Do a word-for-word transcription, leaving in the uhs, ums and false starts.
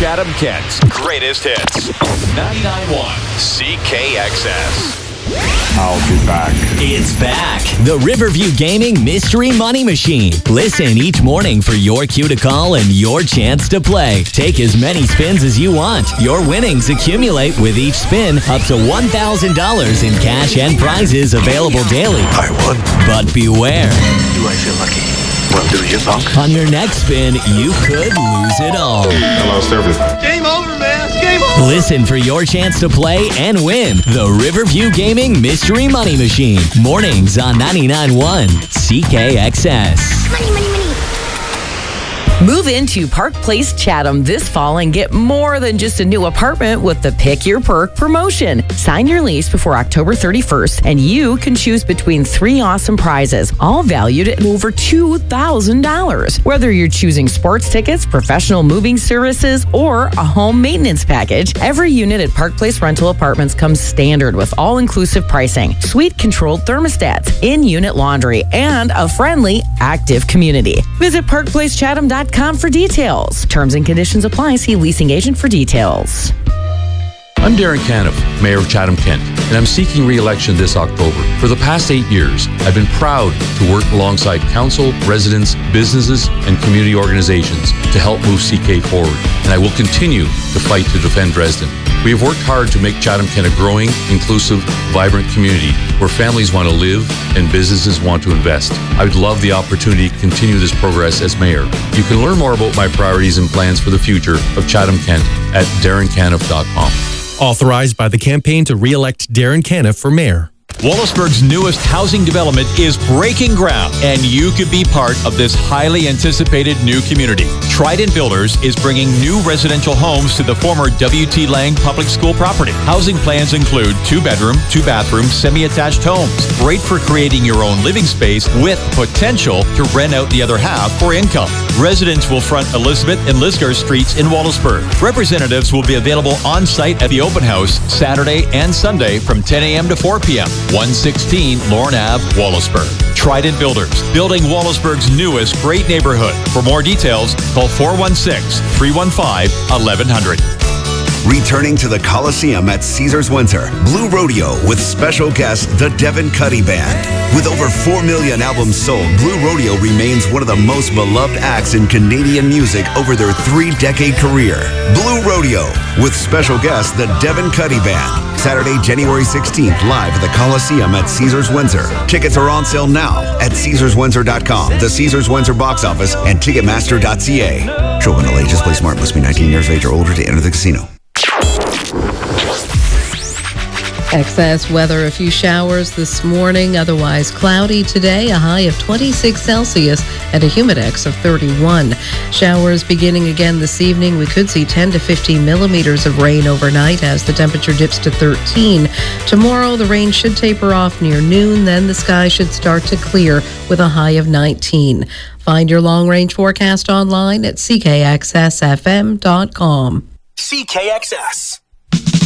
Chatham-Kent's greatest hits. ninety-nine point one C K X S. I'll be back. It's back. The Riverview Gaming Mystery Money Machine. Listen each morning for your cue to call and your chance to play. Take as many spins as you want. Your winnings accumulate with each spin up to one thousand dollars in cash and prizes available daily. I won. But beware. Do I feel lucky? Well, do you, Buck? On your next spin, you could lose it all. I lost everything. Game over, man. Game over. Listen for your chance to play and win the Riverview Gaming Mystery Money Machine. Mornings on ninety-nine point one C K X S. Money, money, money. Move into Park Place Chatham this fall and get more than just a new apartment with the Pick Your Perk promotion. Sign your lease before October thirty-first and you can choose between three awesome prizes, all valued at over two thousand dollars. Whether you're choosing sports tickets, professional moving services, or a home maintenance package, every unit at Park Place Rental Apartments comes standard with all-inclusive pricing, suite-controlled thermostats, in-unit laundry, and a friendly, active community. Visit park place chatham dot com for details. Terms and conditions apply. See leasing agent for details. I'm Darren Caniff, Mayor of Chatham-Kent, and I'm seeking re-election this October. For the past eight years, I've been proud to work alongside council, residents, businesses, and community organizations to help move C K forward, and I will continue to fight to defend Dresden. We have worked hard to make Chatham-Kent a growing, inclusive, vibrant community where families want to live and businesses want to invest. I would love the opportunity to continue this progress as mayor. You can learn more about my priorities and plans for the future of Chatham-Kent at darren caniff dot com. Authorized by the campaign to re-elect Darren Caniff for mayor. Wallaceburg's newest housing development is breaking ground, and you could be part of this highly anticipated new community. Trident Builders is bringing new residential homes to the former W T Lang Public School property. Housing plans include two-bedroom, two-bathroom, semi-attached homes, great for creating your own living space with potential to rent out the other half for income. Residents will front Elizabeth and Lisgar Streets in Wallaceburg. Representatives will be available on-site at the open house Saturday and Sunday from ten a.m. to four p.m. one sixteen Lorne Avenue, Wallaceburg. Trident Builders, building Wallaceburg's newest great neighborhood. For more details, call four one six, three one five, eleven hundred. Returning to the Coliseum at Caesars Windsor, Blue Rodeo with special guest, the Devin Cuddy Band. With over four million albums sold, Blue Rodeo remains one of the most beloved acts in Canadian music over their three-decade career. Blue Rodeo with special guest, the Devin Cuddy Band. Saturday, January sixteenth, live at the Coliseum at Caesars Windsor. Tickets are on sale now at caesars windsor dot com, the Caesars Windsor box office, and ticketmaster dot c a. Juvenile ages, play smart, must be nineteen years of age or older to enter the casino. Excess weather, a few showers this morning, otherwise cloudy today, a high of twenty-six Celsius and a humidex of thirty-one. Showers beginning again this evening. We could see ten to fifteen millimeters of rain overnight as the temperature dips to thirteen. Tomorrow, the rain should taper off near noon, then the sky should start to clear with a high of nineteen. Find your long-range forecast online at c k x s f m dot com. C K X S.